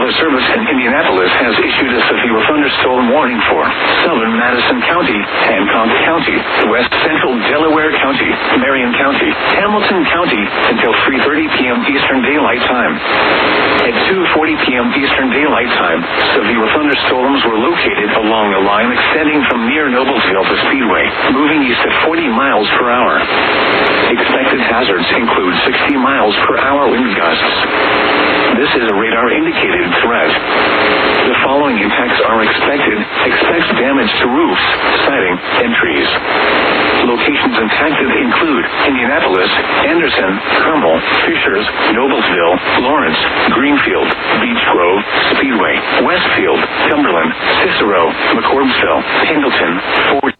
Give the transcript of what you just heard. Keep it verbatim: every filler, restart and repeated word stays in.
Forest Service in Indianapolis has issued a severe thunderstorm warning for southern Madison County, Hancock County, west central Delaware County, Marion County, Hamilton County until three thirty p.m. Eastern Daylight Time. At two forty p.m. Eastern Daylight Time, severe thunderstorms were located along a line extending from near Noblesville to Speedway, moving east at forty miles per hour. Expected hazards include sixty miles per hour wind gusts. This is a radar-indicated threat. The following impacts are expected. Expect damage to roofs, siding, and trees. Locations impacted include Indianapolis, Anderson, Carmel, Fishers, Noblesville, Lawrence, Greenfield, Beech Grove, Speedway, Westfield, Cumberland, Cicero, McCordsville, Pendleton, Fort